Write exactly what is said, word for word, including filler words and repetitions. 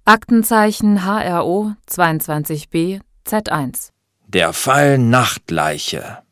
Aktenzeichen H R O zweiundzwanzig b Z eins. Der Fall Nachtleiche.